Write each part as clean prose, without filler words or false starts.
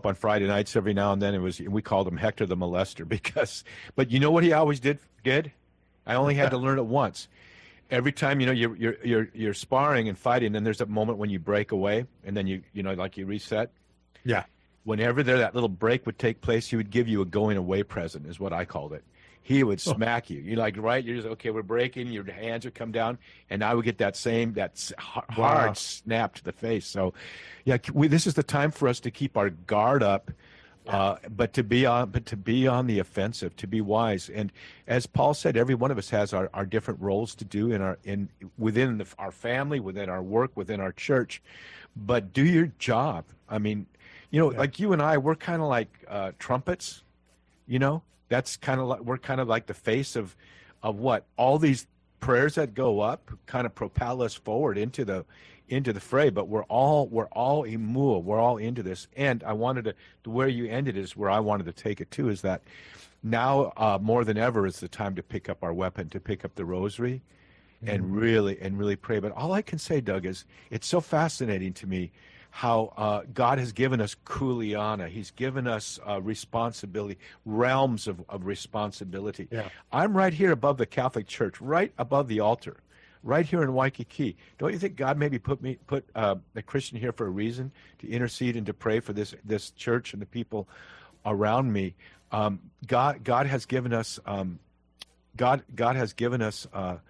on Friday nights every now and then. We called him Hector the Molester but you know what he always did? I only had to learn it once. Every time, you're sparring and fighting, and there's a moment when you break away, and then you reset. Yeah. Whenever that little break would take place, he would give you a going away present, is what I called it. He would smack you. You're like, right? You're just, okay, we're breaking. Your hands would come down, and I would get that hard snap to the face. So, yeah, this is the time for us to keep our guard up, but to be on the offensive, to be wise. And as Paul said, every one of us has our different roles to do within our family, within our work, within our church. But do your job. I mean, like you and I, we're kind of like trumpets, That's we're kind of like the face of what all these prayers that go up kind of propel us forward into the fray. But we're all imua. We're all into this. And I wanted to where you ended is where I wanted to take it to, is that now more than ever is the time to pick up our weapon, to pick up the rosary, and really pray. But all I can say, Doug, is it's so fascinating to me how God has given us kuleana. He's given us responsibility, realms of responsibility. Yeah. I'm right here above the Catholic Church, right above the altar, right here in Waikiki. Don't you think God maybe put a Christian here for a reason, to intercede and to pray for this church and the people around me? God has given us God has given us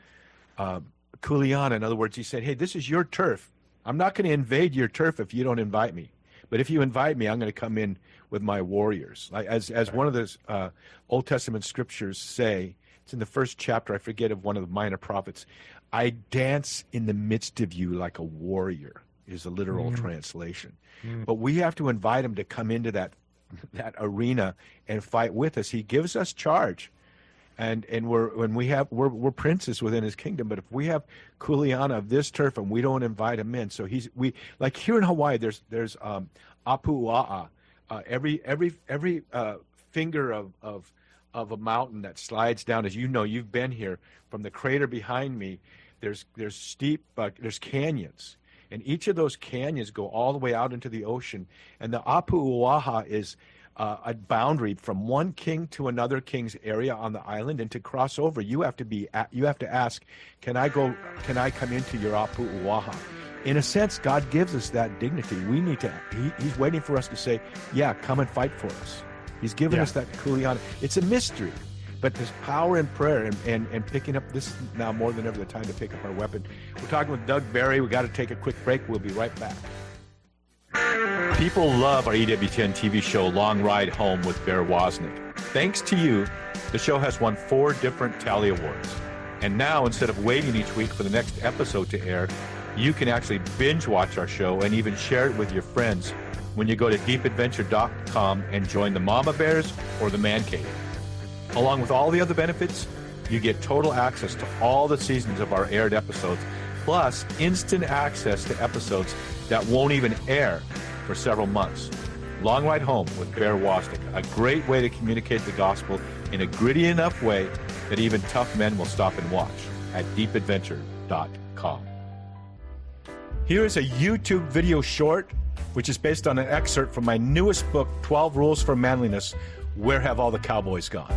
kuleana. In other words, He said, "Hey, this is your turf. I'm not going to invade your turf if you don't invite me. But if you invite me, I'm going to come in with my warriors." As one of those Old Testament scriptures say, it's in the first chapter, I forget, of one of the minor prophets, "I dance in the midst of you like a warrior," is the literal translation. But we have to invite him to come into that arena and fight with us. He gives us charge. And we're princes within His kingdom. But if we have kuleana of this turf and we don't invite him in, so we like here in Hawaii, there's apu'a'a. Every finger of a mountain that slides down, as you know, you've been here, from the crater behind me. There's steep, there's canyons, and each of those canyons go all the way out into the ocean. And the apu'a'a is a boundary from one king to another king's area on the island, and to cross over, you have to ask, can I come into your apu'a'a? In a sense, God gives us that dignity. We need to. He's waiting for us to say, "Yeah, come and fight for us." He's given us that kuleana. It's a mystery, but there's power in prayer and picking up this now more than ever the time to pick up our weapon. We're talking with Doug Barry. We got to take a quick break. We'll be right back. People love our EWTN TV show, Long Ride Home with Bear Wozniak. Thanks to you, the show has won 4 different Tally Awards. And now, instead of waiting each week for the next episode to air, you can actually binge watch our show and even share it with your friends when you go to deepadventure.com and join the Mama Bears or the Man Cave. Along with all the other benefits, you get total access to all the seasons of our aired episodes, plus instant access to episodes that won't even air for several months. Long Ride Home with Bear Wozniak, a great way to communicate the gospel in a gritty enough way that even tough men will stop and watch at deepadventure.com. Here is a YouTube video short, which is based on an excerpt from my newest book, 12 Rules for Manliness, Where Have All the Cowboys Gone?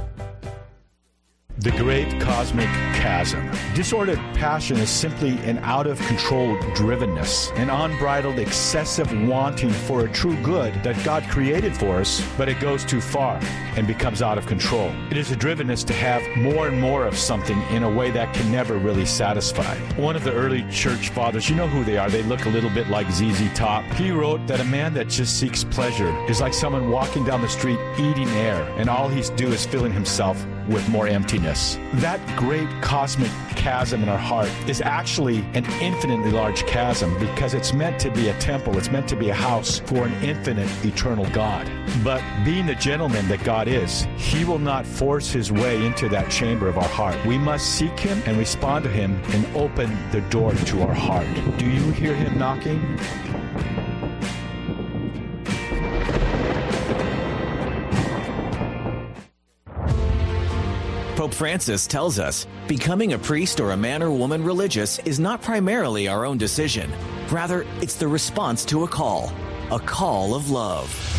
The Great Cosmic Chasm. Disordered passion is simply an out-of-control drivenness, an unbridled, excessive wanting for a true good that God created for us, but it goes too far and becomes out of control. It is a drivenness to have more and more of something in a way that can never really satisfy. One of the early church fathers, you know who they are, they look a little bit like ZZ Top. He wrote that a man that just seeks pleasure is like someone walking down the street eating air, and all he's do is filling himself with more emptiness. That great cosmic chasm in our heart is actually an infinitely large chasm because it's meant to be a temple. It's meant to be a house for an infinite, eternal God. But being the gentleman that God is, He will not force His way into that chamber of our heart. We must seek Him and respond to Him and open the door to our heart. Do you hear Him knocking? Pope Francis tells us, becoming a priest or a man or woman religious is not primarily our own decision. Rather, it's the response to a call of love.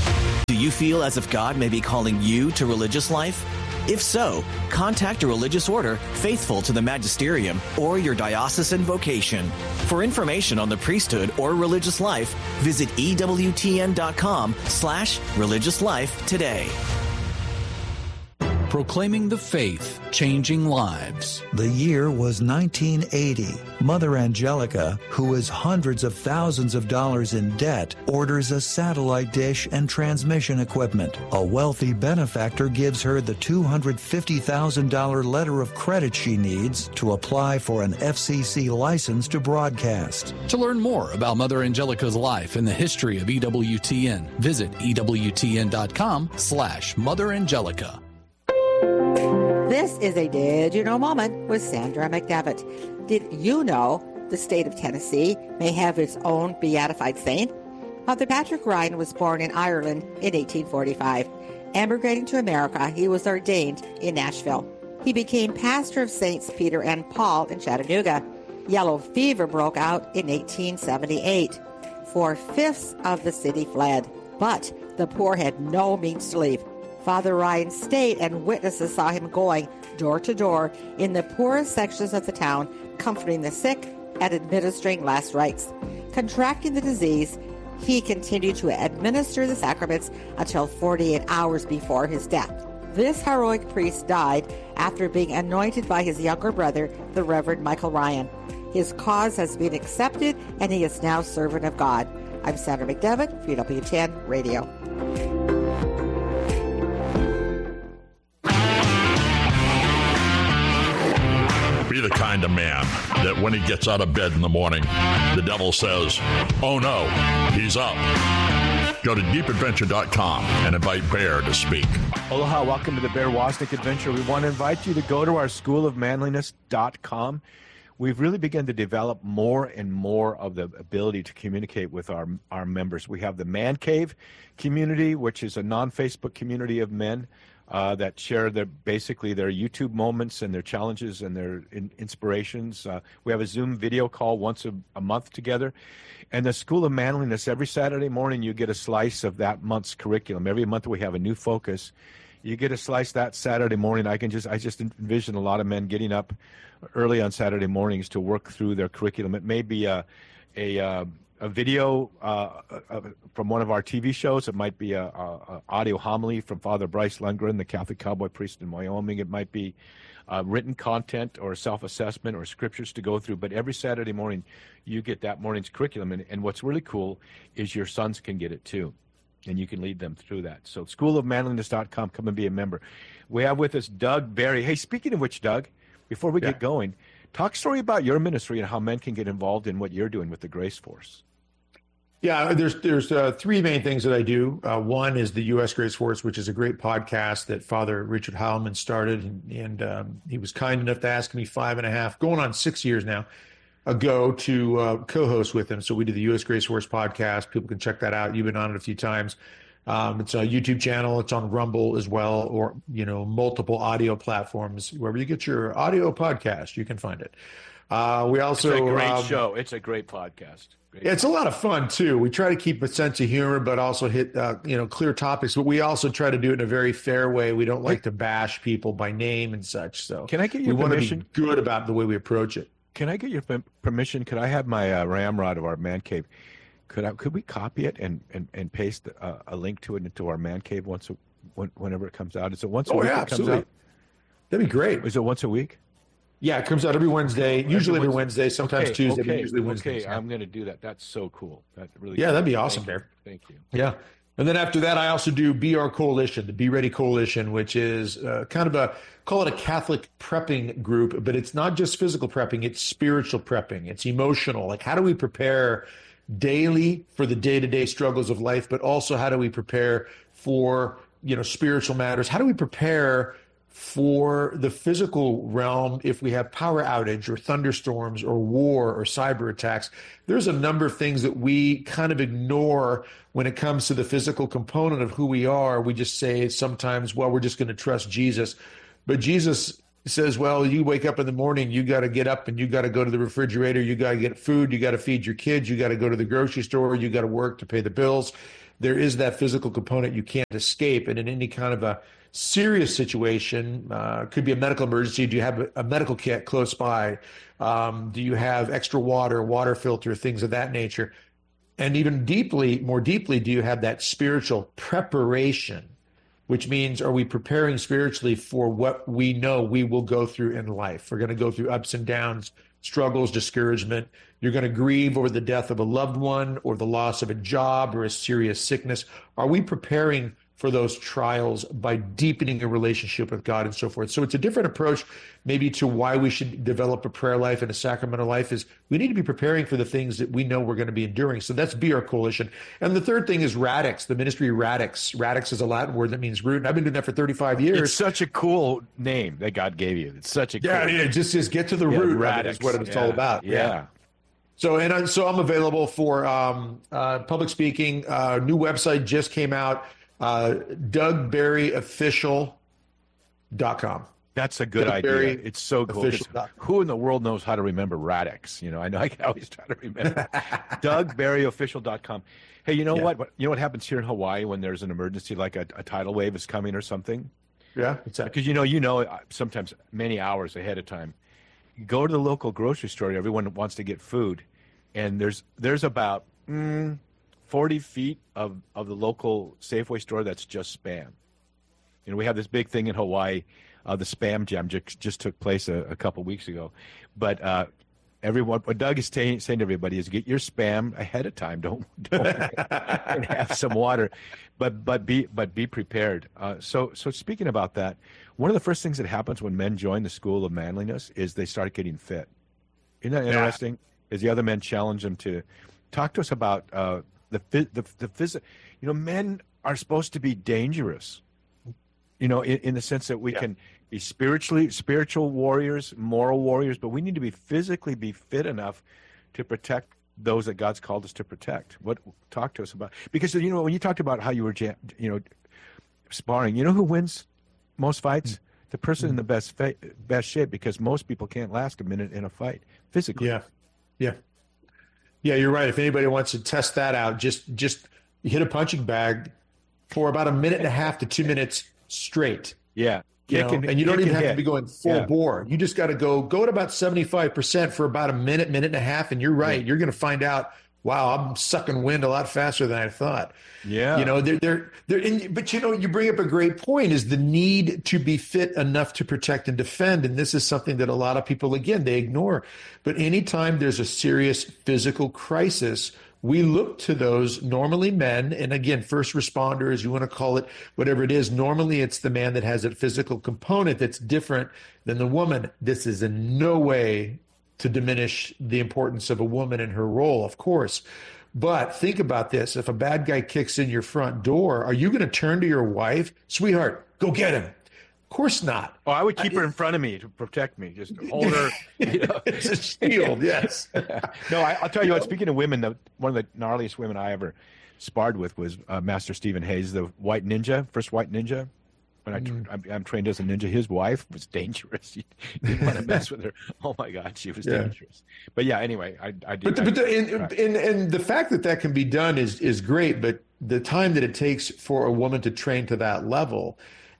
Do you feel as if God may be calling you to religious life? If so, contact a religious order faithful to the magisterium or your diocesan vocation. For information on the priesthood or religious life, visit EWTN.com/religious life today. Proclaiming the faith, changing lives. The year was 1980. Mother Angelica, who is hundreds of thousands of dollars in debt, orders a satellite dish and transmission equipment. A wealthy benefactor gives her the $250,000 letter of credit she needs to apply for an FCC license to broadcast. To learn more about Mother Angelica's life and the history of EWTN, visit EWTN.com/Mother Angelica. This is a Did You Know moment with Sandra McDevitt. Did you know the state of Tennessee may have its own beatified saint? Father Patrick Ryan was born in Ireland in 1845. Emigrating to America, he was ordained in Nashville. He became pastor of Saints Peter and Paul in Chattanooga. Yellow fever broke out in 1878. 4/5 of the city fled, but the poor had no means to leave. Father Ryan stayed, and witnesses saw him going door to door in the poorest sections of the town, comforting the sick and administering last rites. Contracting the disease, he continued to administer the sacraments until 48 hours before his death. This heroic priest died after being anointed by his younger brother, the Reverend Michael Ryan. His cause has been accepted, and he is now servant of God. I'm Sandra McDevitt for UW10 Radio. Be the kind of man that when he gets out of bed in the morning, the devil says, "Oh no, he's up." Go to deepadventure.com and invite Bear to speak. Aloha, welcome to the Bear Wozniak Adventure. We want to invite you to go to our schoolofmanliness.com. We've really begun to develop more and more of the ability to communicate with our members. We have the Man Cave community, which is a non-Facebook community of men that share basically their YouTube moments and their challenges and their inspirations. We have a Zoom video call once a month together. And the School of Manliness, every Saturday morning you get a slice of that month's curriculum. Every month we have a new focus. You get a slice that Saturday morning. I just envision a lot of men getting up early on Saturday mornings to work through their curriculum. It may be a video from one of our TV shows. It might be a audio homily from Father Bryce Lundgren, the Catholic cowboy priest in Wyoming. It might be written content or self-assessment or scriptures to go through. But every Saturday morning, you get that morning's curriculum. And what's really cool is your sons can get it too, and you can lead them through that. So schoolofmanliness.com, come and be a member. We have with us Doug Barry. Hey, speaking of which, Doug, before we get going, talk a story about your ministry and how men can get involved in what you're doing with the Grace Force. Yeah, there's three main things that I do. One is the U.S. Grace Force, which is a great podcast that Father Richard Heilman started, and he was kind enough to ask me 5.5, going on 6 years now, ago to co-host with him. So we do the U.S. Grace Force podcast. People can check that out. You've been on it a few times. It's a YouTube channel. It's on Rumble as well, or multiple audio platforms. Wherever you get your audio podcast, you can find it. We also it's a great show. It's a great podcast. It's a lot of fun too. We try to keep a sense of humor, but also hit clear topics. But we also try to do it in a very fair way. We don't like to bash people by name and such. So can I get your permission? We want to be good about the way we approach it. Can I get your permission? Could I have my ramrod of our Man Cave? Could we copy it and paste a link to it into our Man Cave whenever it comes out? Is it once a week? Yeah, absolutely. It comes out? That'd be great. Is it once a week? Yeah, it comes out every Wednesday. Usually every Wednesday, sometimes Tuesday, but usually Wednesday. Okay, I'm going to do that. That's so cool. That really. Yeah, that'd be awesome, Bear. Thank you. Yeah. And then after that, I also do Be Our Coalition, the Be Ready Coalition, which is kind of call it a Catholic prepping group, but it's not just physical prepping, it's spiritual prepping. It's emotional. Like, how do we prepare daily for the day-to-day struggles of life, but also how do we prepare for, spiritual matters? How do we prepare for the physical realm if we have power outage or thunderstorms or war or cyber attacks? There's a number of things that we kind of ignore when it comes to the physical component of who we are. We just say sometimes, well, we're just going to trust Jesus. But Jesus says, well, you wake up in the morning, you got to get up and you got to go to the refrigerator, you got to get food, you got to feed your kids, you got to go to the grocery store, you got to work to pay the bills. there is that physical component you can't escape. And in any kind of a serious situation, could be a medical emergency. Do you have a medical kit close by? Do you have extra water filter, things of that nature? And even more deeply, do you have that spiritual preparation, which means, are we preparing spiritually for what we know we will go through in life? We're going to go through ups and downs, struggles, discouragement. You're going to grieve over the death of a loved one or the loss of a job or a serious sickness. Are we preparing for those trials by deepening a relationship with God and so forth? So it's a different approach maybe to why we should develop a prayer life and a sacramental life, is we need to be preparing for the things that we know we're going to be enduring. So that's Be Our Coalition. And the third thing is Radix, the ministry Radix. Radix is a Latin word that means root. And I've been doing that for 35 years. It's such a cool name that God gave you. It's such a cool it just get to the root. Radix is what it's all about. Yeah. So I'm available for public speaking. New website just came out. DougBarryOfficial.com. That's a good idea. It's so cool. Who in the world knows how to remember Radix? I know I can always try to remember. DougBarryOfficial.com. Hey, you know what? You know what happens here in Hawaii when there's an emergency, like a tidal wave is coming or something? Yeah, exactly. Because you know sometimes many hours ahead of time. You go to the local grocery store. Everyone wants to get food, and there's about 40 feet of the local Safeway store that's just Spam. We have this big thing in Hawaii. The Spam Jam just took place a couple weeks ago. But what Doug is saying to everybody is get your Spam ahead of time. Don't and have some water, but be prepared. So speaking about that, one of the first things that happens when men join the school of manliness is they start getting fit. Isn't that interesting? As the other men challenge them to talk to us about the physical. Men are supposed to be dangerous. In the sense that we can be spiritual warriors, moral warriors, but we need to be physically fit enough to protect those that God's called us to protect. Talk to us about, because when you talked about how you were sparring, who wins most fights? The person in the best shape, because most people can't last a minute in a fight physically. Yeah, you're right. If anybody wants to test that out, just hit a punching bag for about 1.5 to 2 minutes straight. Yeah. And you don't even have to be going full bore. You just got to go at about 75% for about a minute and a half. And you're right. Yeah. You're going to find out, wow, I'm sucking wind a lot faster than I thought. Yeah. But you bring up a great point, is the need to be fit enough to protect and defend. And this is something that a lot of people, again, they ignore. But anytime there's a serious physical crisis, we look to those, normally men, and again, first responders, you want to call it whatever it is. Normally it's the man that has a physical component that's different than the woman. This is in no way to diminish the importance of a woman and her role, of course. But think about this. If a bad guy kicks in your front door, are you going to turn to your wife? Sweetheart, go get him. Of course not. Oh, I would keep her in front of me to protect me. Just hold her. It's a shield, yes. No, I'll tell you what, speaking of women, one of the gnarliest women I ever sparred with was Master Stephen Hayes, the white ninja, first white ninja. When I'm trained as a ninja, his wife was dangerous. You didn't want to mess with her. Oh my God, she was dangerous. But yeah, anyway, I do. And the fact that can be done is great. But the time that it takes for a woman to train to that level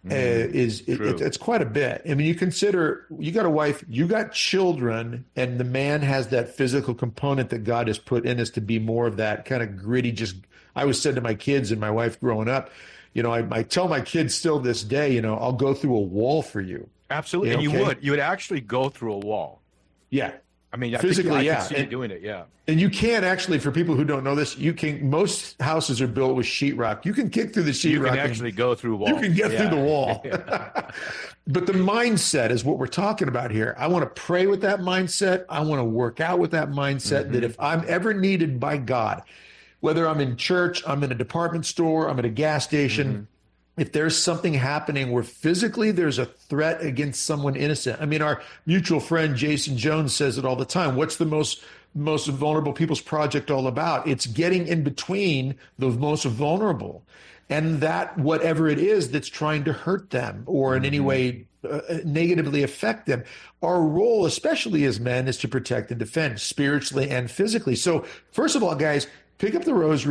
it's quite a bit. I mean, you consider you got a wife, you got children, and the man has that physical component that God has put in us to be more of that kind of gritty. I always said to my kids and my wife growing up, I tell my kids still this day, I'll go through a wall for you. Absolutely. And you would actually go through a wall. Yeah. I mean, physically, I can see you doing it, yeah. And you can actually, for people who don't know this, most houses are built with sheetrock. You can kick through the sheetrock. You can actually go through walls. You can get through the wall. But the mindset is what we're talking about here. I want to pray with that mindset. I want to work out with that mindset, that if I'm ever needed by God, whether I'm in church, I'm in a department store, I'm at a gas station, if there's something happening where physically there's a threat against someone innocent. I mean, our mutual friend Jason Jones says it all the time. What's the most vulnerable people's project all about? It's getting in between the most vulnerable and that whatever it is that's trying to hurt them or in any way negatively affect them. Our role, especially as men, is to protect and defend spiritually and physically. So first of all, guys, pick up the rosary,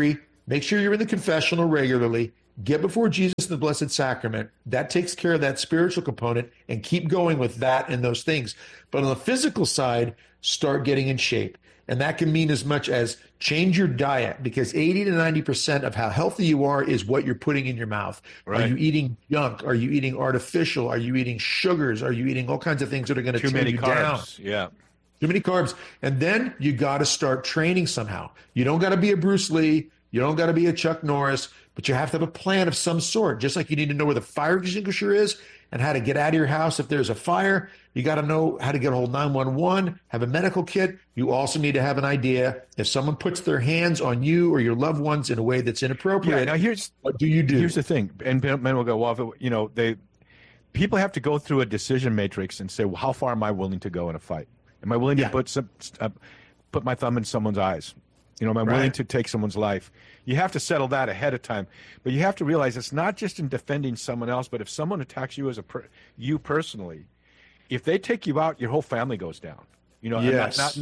make sure you're in the confessional regularly, get before Jesus in the Blessed Sacrament. That takes care of that spiritual component, and keep going with that and those things. But on the physical side, start getting in shape. And that can mean as much as change your diet, because 80 to 90% of how healthy you are is what you're putting in your mouth. Right. Are you eating junk? Are you eating artificial? Are you eating sugars? Are you eating all kinds of things that are going to tear you down? Yeah. Too many carbs. And then you got to start training somehow. You don't got to be a Bruce Lee. You don't got to be a Chuck Norris, but you have to have a plan of some sort. Just like you need to know where the fire extinguisher is and how to get out of your house if there's a fire. You got to know how to get a hold of 911, have a medical kit. You also need to have an idea if someone puts their hands on you or your loved ones in a way that's inappropriate. Yeah, now what do you do? Here's the thing, and men will go, well, people have to go through a decision matrix and say, well, how far am I willing to go in a fight? Am I willing to put my thumb in someone's eyes? Am I willing to take someone's life? You have to settle that ahead of time. But you have to realize it's not just in defending someone else, but if someone attacks you you personally, if they take you out, your whole family goes down. Yes.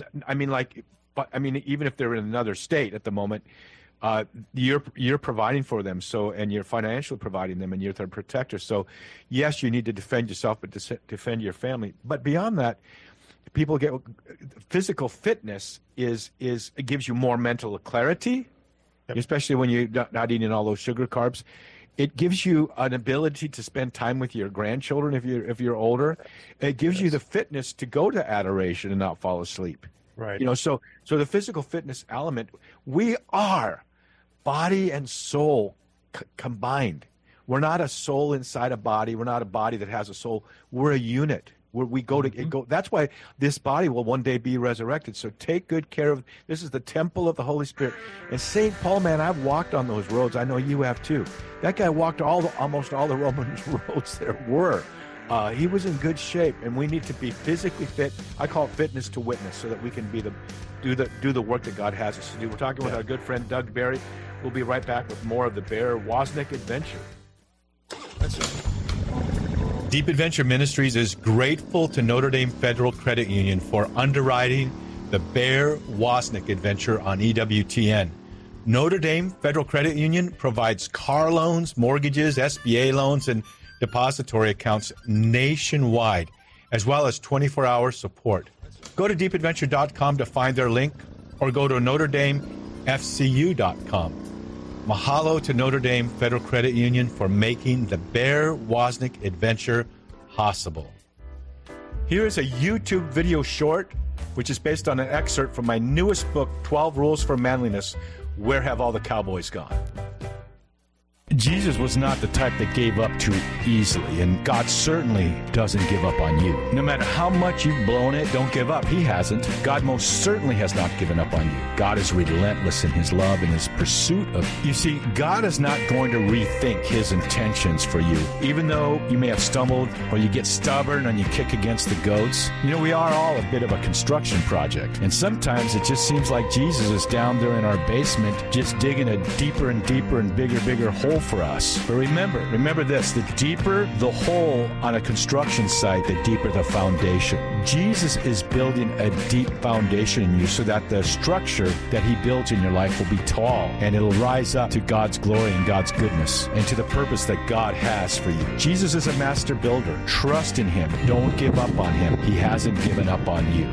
Even if they're in another state at the moment, you're providing for them, and you're financially providing them, and you're their protector. So, yes, you need to defend yourself, but defend your family. But beyond that, people get physical fitness it gives you more mental clarity, especially when you're not eating all those sugar carbs. It gives you an ability to spend time with your grandchildren if you're older. It gives you the fitness to go to adoration and not fall asleep. Right. So the physical fitness element, we are body and soul combined. We're not a soul inside a body. We're not a body that has a soul. We're a unit. Where we go to go. That's why this body will one day be resurrected. So take good care of. This is the temple of the Holy Spirit. And St. Paul, man, I've walked on those roads. I know you have too. That guy walked almost all the Roman roads there were. He was in good shape, and we need to be physically fit. I call it fitness to witness, so that we can do the work that God has us to do. We're talking with our good friend Doug Barry. We'll be right back with more of the Bear Wozniak adventure. That's it. Deep Adventure Ministries is grateful to Notre Dame Federal Credit Union for underwriting the Bear Wozniak adventure on EWTN. Notre Dame Federal Credit Union provides car loans, mortgages, SBA loans, and depository accounts nationwide, as well as 24-hour support. Go to deepadventure.com to find their link, or go to NotreDameFCU.com. Mahalo to Notre Dame Federal Credit Union for making the Bear Wozniak adventure possible. Here is a YouTube video short, which is based on an excerpt from my newest book, 12 Rules for Manliness, Where Have All the Cowboys Gone? Jesus was not the type that gave up too easily, and God certainly doesn't give up on you. No matter how much you've blown it, don't give up. He hasn't. God most certainly has not given up on you. God is relentless in his love and his pursuit of you. You see, God is not going to rethink his intentions for you. Even though you may have stumbled, or you get stubborn and you kick against the goats, we are all a bit of a construction project. And sometimes it just seems like Jesus is down there in our basement, just digging a deeper and deeper and bigger hole for us. But remember this, the deeper the hole on a construction site, the deeper the foundation. Jesus is building a deep foundation in you, so that the structure that he builds in your life will be tall, and it'll rise up to God's glory and God's goodness and to the purpose that God has for you. Jesus is a master builder. Trust in him. Don't give up on him. He hasn't given up on you.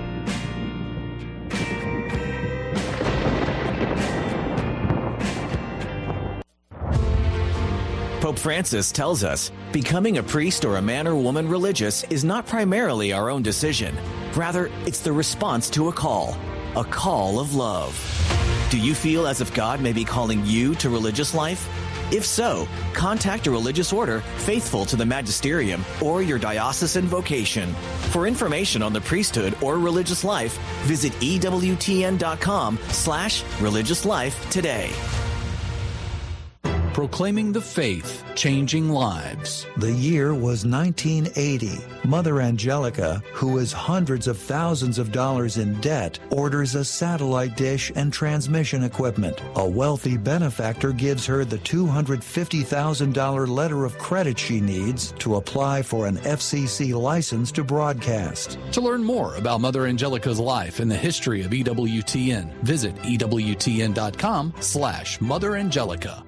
Pope Francis tells us, becoming a priest or a man or woman religious is not primarily our own decision. Rather, it's the response to a call of love. Do you feel as if God may be calling you to religious life? If so, contact a religious order faithful to the magisterium or your diocesan vocation. For information on the priesthood or religious life, visit EWTN.com/religiouslife today. proclaiming the faith, changing lives. The year was 1980. Mother Angelica, who is hundreds of thousands of dollars in debt, orders a satellite dish and transmission equipment. A wealthy benefactor gives her the $250,000 letter of credit she needs to apply for an FCC license to broadcast. To learn more about Mother Angelica's life and the history of EWTN, visit EWTN.com/Mother Angelica.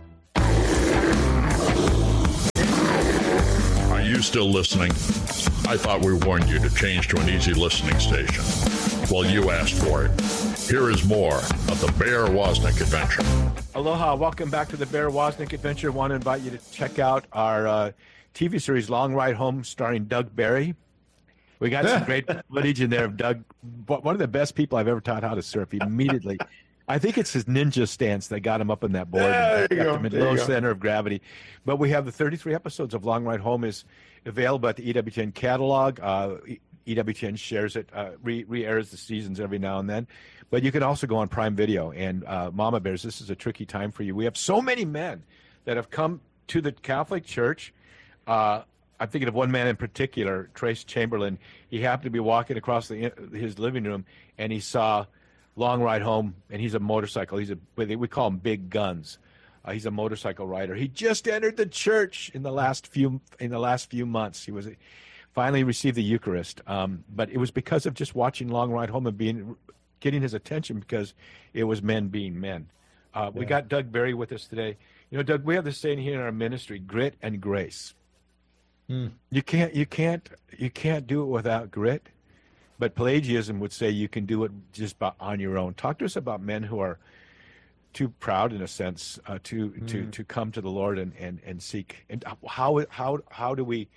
Are you still listening? I thought we warned you to change to an easy listening station. Well, you asked for it. Here is more of the Bear Wozniak Adventure. Aloha, welcome back to the Bear Wozniak Adventure. I want to invite you to check out our TV series, Long Ride Home, starring Doug Barry. We got some great footage in there of Doug, one of the best people I've ever taught how to surf. Immediately, I think it's his ninja stance that got him up in that board and kept him in low center of gravity. But we have the 33 episodes of Long Ride Home is available at the EWTN catalog. EWTN shares it, re-airs the seasons every now and then. But you can also go on Prime Video. And Mama Bears, this is a tricky time for you. We have so many men that have come to the Catholic Church. I'm thinking of one man in particular, Trace Chamberlain. He happened to be walking across his living room, and he saw Long Ride Home, and he's a motorcycle. We call him Big Guns. He's a motorcycle rider. He just entered the church in the last few months. He finally received the Eucharist, but it was because of just watching Long Ride Home and getting his attention, because it was men being men. We got Doug Barry with us today. You know, Doug, we have this saying here in our ministry: grit and grace. You can't do it without grit, but Pelagianism would say you can do it just on your own. Talk to us about men who are too proud, in a sense, to come to the Lord and seek. And how do we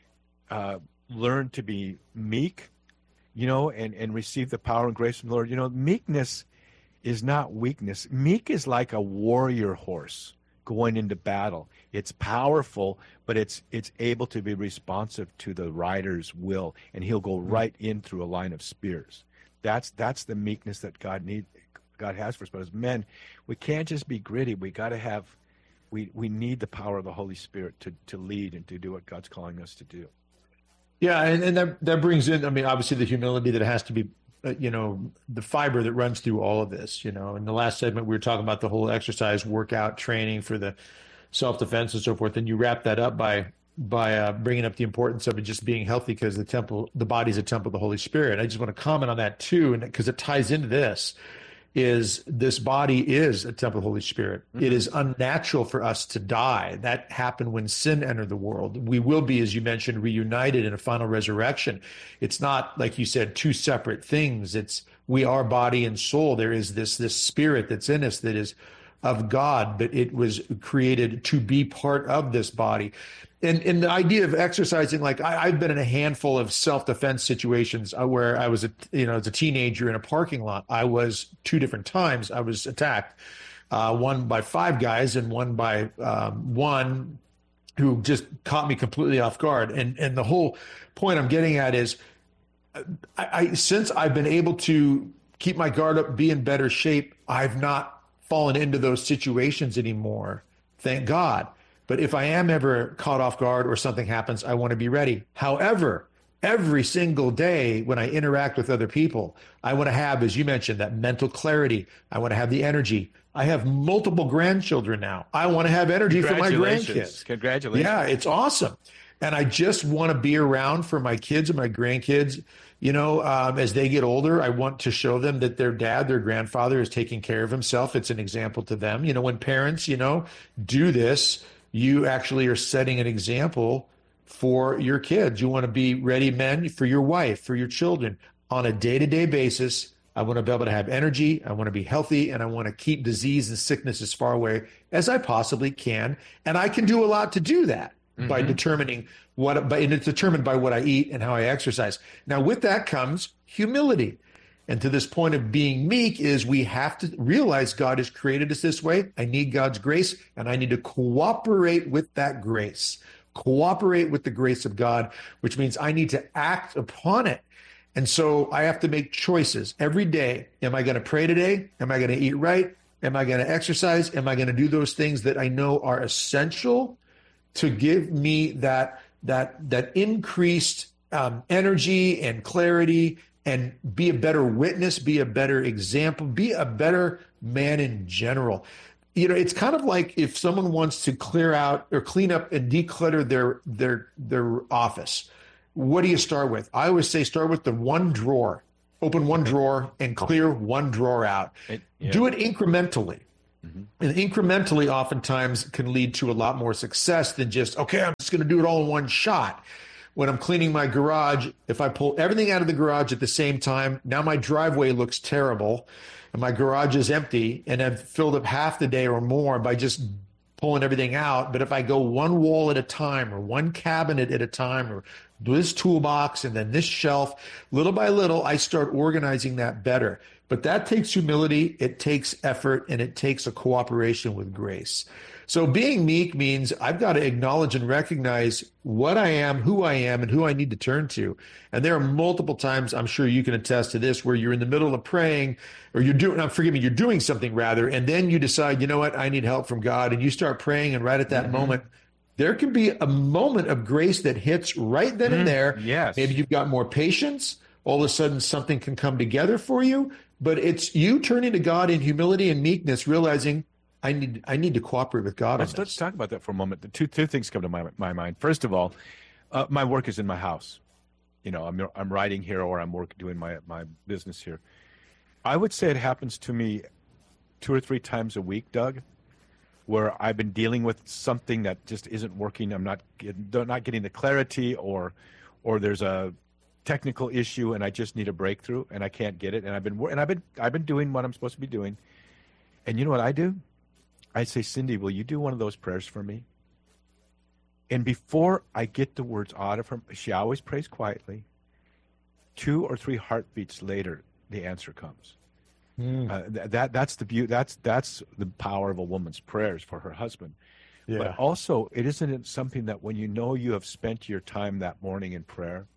learn to be meek, and receive the power and grace from the Lord? Meekness is not weakness. Meek is like a warrior horse going into battle. It's powerful, but it's able to be responsive to the rider's will, and he'll go right in through a line of spears. That's the meekness that God has for us. But as men, we can't just be gritty. We need the power of the Holy Spirit to lead and to do what God's calling us to do. Yeah, and that brings in, obviously the humility that has to be, the fiber that runs through all of this. In the last segment, we were talking about the whole exercise, workout, training for the self-defense and so forth. And you wrap that up by bringing up the importance of it just being healthy, because the body's a temple of the Holy Spirit. I just want to comment on that too, and because it ties into this. This body is a temple of the Holy Spirit. Mm-hmm. It is unnatural for us to die. That happened when sin entered the world. We will be, as you mentioned, reunited in a final resurrection. It's not, like you said, two separate things. We are body and soul. There is this spirit that's in us that is of God, but it was created to be part of this body. And the idea of exercising, like I've been in a handful of self-defense situations where I was, as a teenager in a parking lot. I was 2 different times I was attacked, one by 5 guys and one by one who just caught me completely off guard. And the whole point I'm getting at is, since I've been able to keep my guard up, be in better shape, I've not fallen into those situations anymore. Thank God. But if I am ever caught off guard or something happens, I want to be ready. However, every single day when I interact with other people, I want to have, as you mentioned, that mental clarity. I want to have the energy. I have multiple grandchildren now. I want to have energy for my grandkids. Congratulations. Yeah, it's awesome. And I just want to be around for my kids and my grandkids. As they get older, I want to show them that their dad, their grandfather is taking care of himself. It's an example to them. When parents, do this, you actually are setting an example for your kids. You want to be ready men for your wife, for your children on a day-to-day basis. I want to be able to have energy. I want to be healthy, and I want to keep disease and sickness as far away as I possibly can. And I can do a lot to do that by determining and it's determined by what I eat and how I exercise. Now, with that comes humility. And to this point of being meek is we have to realize God has created us this way. I need God's grace, and I need to cooperate with that grace. Cooperate with the grace of God, which means I need to act upon it. And so I have to make choices every day. Am I going to pray today? Am I going to eat right? Am I going to exercise? Am I going to do those things that I know are essential to give me that increased energy and clarity, and be a better witness, be a better example, be a better man in general? You know, it's kind of like if someone wants to clear out or clean up and declutter their office. What do you start with? I always say start with the one drawer. Open one drawer and clear one drawer out. Do it incrementally. And incrementally oftentimes can lead to a lot more success than just, okay, I'm just going to do it all in one shot. When I'm cleaning my garage, if I pull everything out of the garage at the same time, now my driveway looks terrible and my garage is empty, and I've filled up half the day or more by just pulling everything out. But if I go one wall at a time, or one cabinet at a time, or this toolbox and then this shelf, little by little, I start organizing that better. But that takes humility, it takes effort, and it takes a cooperation with grace. So being meek means I've got to acknowledge and recognize what I am, and who I need to turn to. And there are multiple times, I'm sure you can attest to this, where you're in the middle of praying, or you're doing something rather, and then you decide, you know what, I need help from God, and you start praying, and right at that moment, there can be a moment of grace that hits right then and there. Yes. Maybe you've got more patience. All of a sudden, something can come together for you. But it's you turning to God in humility and meekness, realizing I need to cooperate with God. Let's talk about that for a moment. The two things come to my mind. First of all, my work is in my house. You know, I'm writing here, or I'm doing my business here. I would say it happens to me 2 or 3 times a week, Doug, where I've been dealing with something that just isn't working. I'm not getting the clarity, or there's a technical issue and I just need a breakthrough and I can't get it. And I've been doing what I'm supposed to be doing. And you know what I do? I say, Cindy, will you do one of those prayers for me? And before I get the words out of her, she always prays quietly. 2 or 3 heartbeats later, the answer comes. That's the beauty. That's the power of a woman's prayers for her husband. Yeah. But also, isn't it something that when you know you have spent your time that morning in prayer,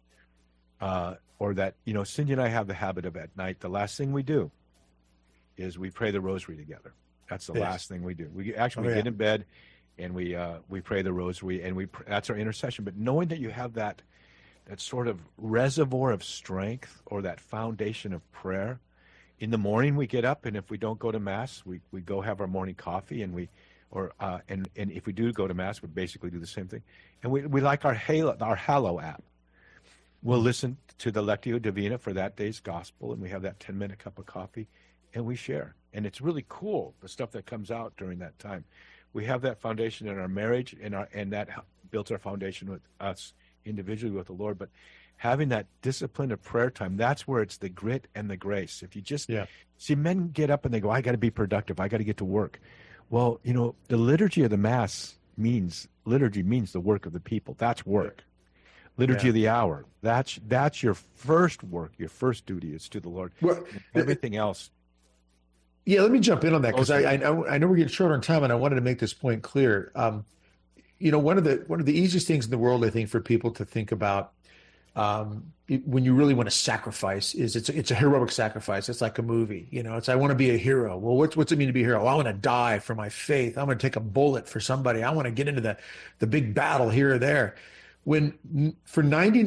or that, you know, Cindy and I have the habit of at night, the last thing we do is we pray the rosary together. That's the last thing we do. We actually get in bed and we pray the rosary, and that's our intercession. But knowing that you have that sort of reservoir of strength, or that foundation of prayer, in the morning we get up, and if we don't go to Mass, we go have our morning coffee, and and if we do go to Mass, we basically do the same thing. And we like our Hallow app. We'll listen to the Lectio Divina for that day's gospel, and we have that 10-minute cup of coffee, and we share. And it's really cool, the stuff that comes out during that time. We have that foundation in our marriage, and that built our foundation with us individually with the Lord. But having that discipline of prayer time, that's where it's the grit and the grace. If you just see, men get up and they go, I got to be productive, I got to get to work. Well, you know, the liturgy of the Mass means the work of the people. That's work. Liturgy of the hour, that's your first work, your first duty is to the Lord. Well, everything else. Yeah, let me jump in on that, because I know we're getting short on time, and I wanted to make this point clear. You know, one of the easiest things in the world, I think, for people to think about when you really want to sacrifice is it's a heroic sacrifice. It's like a movie. You know, it's I want to be a hero. Well, what's it mean to be a hero? Well, I want to die for my faith. I'm going to take a bullet for somebody. I want to get into the big battle here or there. When for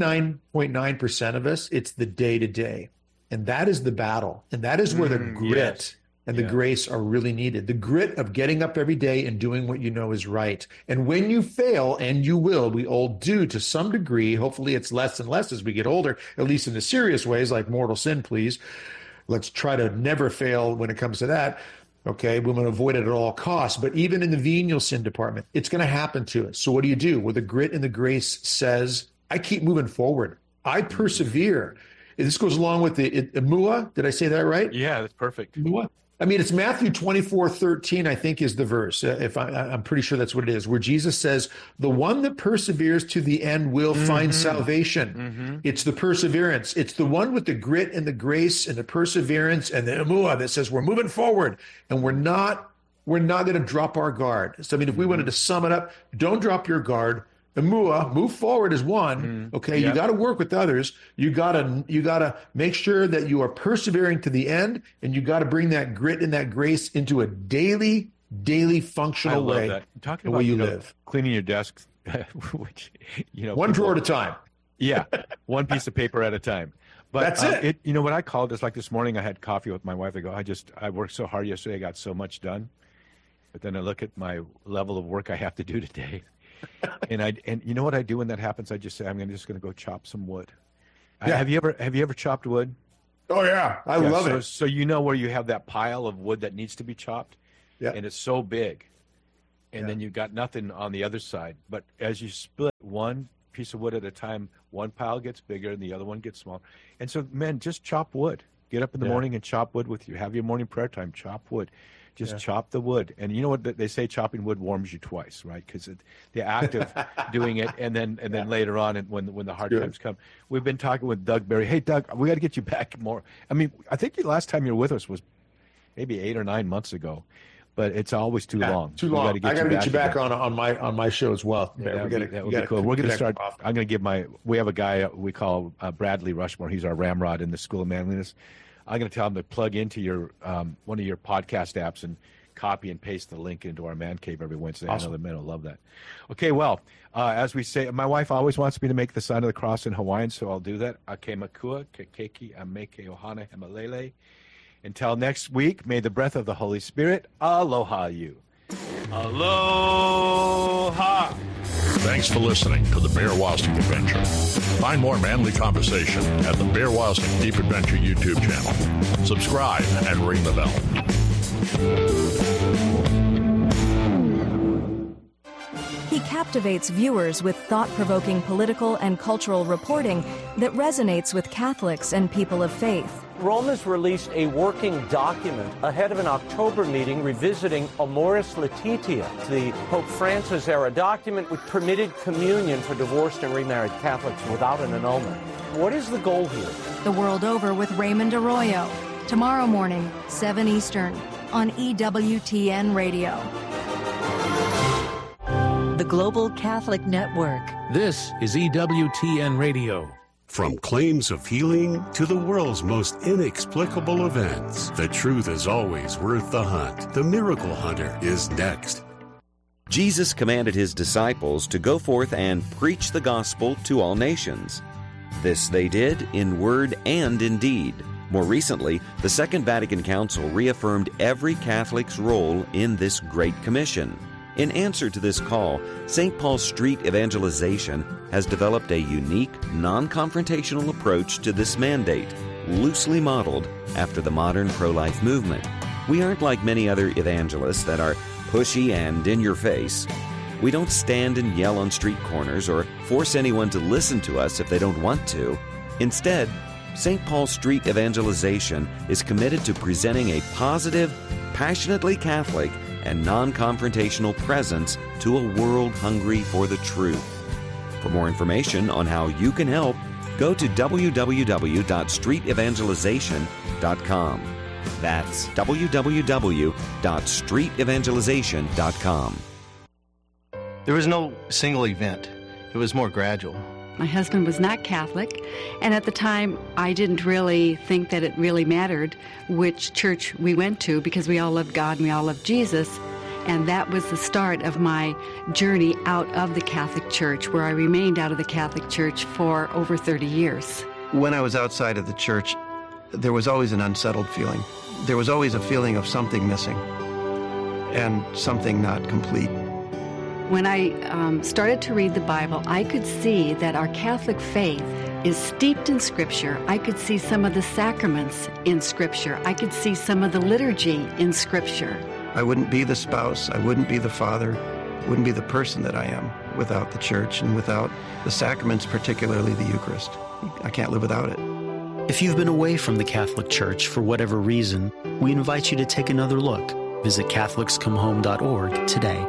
99.9% of us, it's the day-to-day. And that is the battle. And that is where the grit and the grace are really needed. The grit of getting up every day and doing what you know is right. And when you fail, and you will, we all do to some degree, hopefully it's less and less as we get older, at least in the serious ways like mortal sin, please. Let's try to never fail when it comes to that. Okay, we want to avoid it at all costs. But even in the venial sin department, it's going to happen to us. So what do you do? Well, the grit and the grace says, I keep moving forward. I persevere. And this goes along with the Emua. Did I say that right? Yeah, that's perfect. Emua. I mean, it's Matthew 24:13, I think, is the verse. I'm pretty sure that's what it is, where Jesus says, the one that perseveres to the end will find salvation. It's the perseverance. It's the one with the grit and the grace and the perseverance and the emua that says we're moving forward, and we're not going to drop our guard. So, I mean, if we wanted to sum it up, don't drop your guard. Emua, move forward is one. Okay, you got to work with others. You got to make sure that you are persevering to the end, and you got to bring that grit and that grace into a daily functional way. That. Talking the about way you live, cleaning your desk, which one drawer at a time. Yeah, one piece of paper at a time. But that's it. What I called this, like this morning, I had coffee with my wife. I go, I worked so hard yesterday, I got so much done. But then I look at my level of work I have to do today. And you know what I do when that happens? I just say, I'm just going to go chop some wood. Yeah. Have you ever chopped wood? Oh yeah, I love it. So you know where you have that pile of wood that needs to be chopped, and it's so big, and then you've got nothing on the other side. But as you split one piece of wood at a time, one pile gets bigger and the other one gets smaller. And so, men, just chop wood. Get up in the morning and chop wood with you. Have your morning prayer time. Chop wood. Just chop the wood. And you know what they say? Chopping wood warms you twice, right? Because the act of doing it, and then later on, and when the hard times come. We've been talking with Doug Berry. Hey, Doug, we got to get you back more. I mean, I think the last time you were with us was maybe 8 or 9 months ago, but it's always too long. Too long. I got to get you back on my show as well. Yeah, that would be cool. We're going to start. I'm going to give we have a guy we call Bradley Rushmore. He's our ramrod in the School of Manliness. I'm going to tell him to plug into your one of your podcast apps and copy and paste the link into our man cave every Wednesday. Awesome. I know the men will love that. Okay, well, as we say, my wife always wants me to make the sign of the cross in Hawaiian, so I'll do that. Ake makua, kekeki, ameke ohana hemalele. Until next week, may the breath of the Holy Spirit aloha you. Aloha! Thanks for listening to the Bear Wozniak Adventure. Find more manly conversation at the Bear Wozniak Deep Adventure YouTube channel. Subscribe and ring the bell. He captivates viewers with thought-provoking political and cultural reporting that resonates with Catholics and people of faith. Rome has released a working document ahead of an October meeting revisiting Amoris Laetitia, the Pope Francis-era document which permitted communion for divorced and remarried Catholics without an annulment. What is the goal here? The World Over with Raymond Arroyo. Tomorrow morning, 7 Eastern, on EWTN Radio. The Global Catholic Network. This is EWTN Radio. From claims of healing to the world's most inexplicable events, the truth is always worth the hunt. The Miracle Hunter is next. Jesus commanded his disciples to go forth and preach the gospel to all nations. This they did in word and in deed. More recently, the Second Vatican Council reaffirmed every Catholic's role in this Great Commission. In answer to this call, St. Paul Street Evangelization has developed a unique, non-confrontational approach to this mandate, loosely modeled after the modern pro-life movement. We aren't like many other evangelists that are pushy and in your face. We don't stand and yell on street corners or force anyone to listen to us if they don't want to. Instead, St. Paul Street Evangelization is committed to presenting a positive, passionately Catholic, and non-confrontational presence to a world hungry for the truth. For more information on how you can help, go to www.streetevangelization.com. That's www.streetevangelization.com. There was no single event. It was more gradual. My husband was not Catholic, and at the time I didn't really think that it really mattered which church we went to because we all loved God and we all loved Jesus. And that was the start of my journey out of the Catholic Church, where I remained out of the Catholic Church for over 30 years. When I was outside of the church, there was always an unsettled feeling. There was always a feeling of something missing and something not complete. When I started to read the Bible, I could see that our Catholic faith is steeped in Scripture. I could see some of the sacraments in Scripture. I could see some of the liturgy in Scripture. I wouldn't be the spouse, I wouldn't be the father, wouldn't be the person that I am without the church and without the sacraments, particularly the Eucharist. I can't live without it. If you've been away from the Catholic Church for whatever reason, we invite you to take another look. Visit CatholicsComeHome.org today.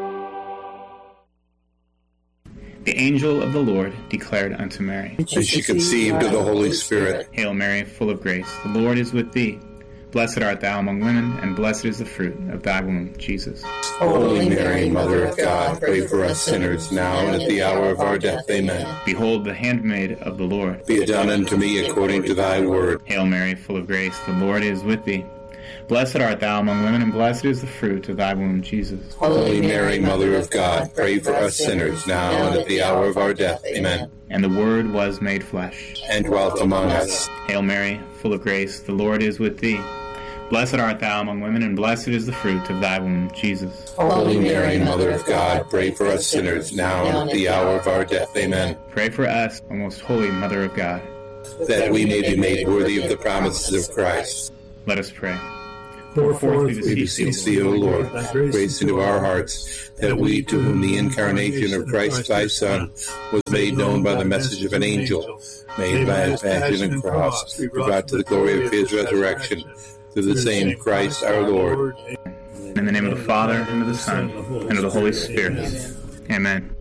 The angel of the Lord declared unto Mary, and she conceived of the Holy Spirit. Hail Mary, full of grace, the Lord is with thee. Blessed art thou among women, and blessed is the fruit of thy womb, Jesus. Holy Mary, Mother of God, pray for us sinners, now and at the hour of our death. Amen. Behold, the handmaid of the Lord. Be it done unto me according to thy word. Hail Mary, full of grace, the Lord is with thee. Blessed art thou among women, and blessed is the fruit of thy womb, Jesus. Holy Mary, Mother of God, pray for us sinners, now and at the hour of our death. Amen. And the Word was made flesh, and dwelt among us. Hail Mary, full of grace, the Lord is with thee. Blessed art thou among women, and blessed is the fruit of thy womb, Jesus. Holy Mary, Mother of God, pray for us sinners, now and at the hour of our death. Amen. Pray for us, O most holy Mother of God, that we may be made worthy of the promises of Christ. Let us pray. Pour forth, we beseech thee, O Lord, grace into our hearts, that we, to whom the incarnation of Christ thy Son was made known by the message of an angel, made by his passion and cross, be brought to the glory of his resurrection, through the same Christ our Lord. In the name of the Father, and of the Son, and of the Holy Spirit. Amen.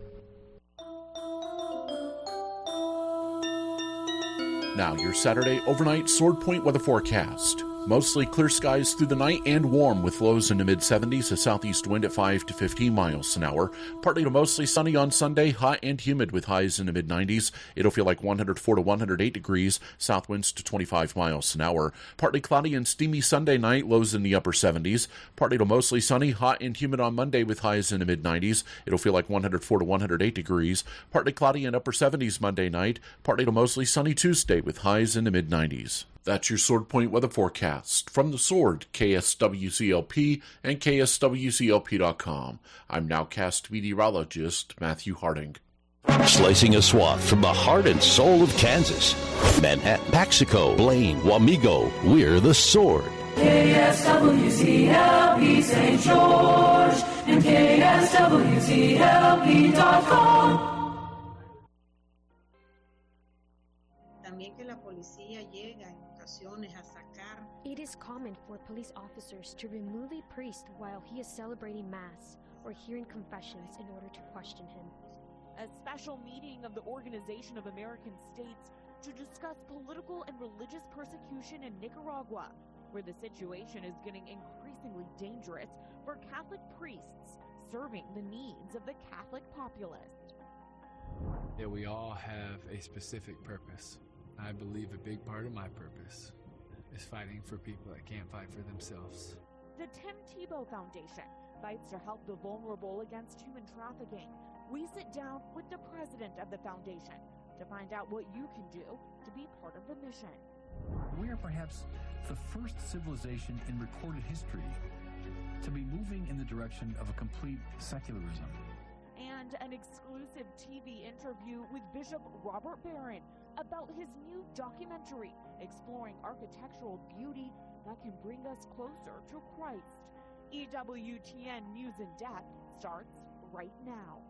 Now, your Saturday overnight Sword Point weather forecast. Mostly clear skies through the night and warm with lows in the mid-70s, a southeast wind at 5 to 15 miles an hour. Partly to mostly sunny on Sunday, hot and humid with highs in the mid-90s. It'll feel like 104 to 108 degrees, south winds to 25 miles an hour. Partly cloudy and steamy Sunday night, lows in the upper 70s. Partly to mostly sunny, hot and humid on Monday with highs in the mid-90s. It'll feel like 104 to 108 degrees. Partly cloudy and upper 70s Monday night. Partly to mostly sunny Tuesday with highs in the mid-90s. That's your Sword Point weather forecast. From the Sword, KSWCLP and KSWCLP.com. I'm nowcast meteorologist Matthew Harding. Slicing a swath from the heart and soul of Kansas. Manhattan, Paxico, Blaine, Wamego. We're the Sword. KSWCLP St. George and KSWCLP.com. It is common for police officers to remove a priest while he is celebrating Mass or hearing confessions in order to question him. A special meeting of the Organization of American States to discuss political and religious persecution in Nicaragua, where the situation is getting increasingly dangerous for Catholic priests serving the needs of the Catholic populace. That we all have a specific purpose. I believe a big part of my purpose is fighting for people that can't fight for themselves. The Tim Tebow Foundation fights to help the vulnerable against human trafficking. We sit down with the president of the foundation to find out what you can do to be part of the mission. We are perhaps the first civilization in recorded history to be moving in the direction of a complete secularism. And an exclusive TV interview with Bishop Robert Barron about his new documentary exploring architectural beauty that can bring us closer to Christ. EWTN News in Depth starts right now.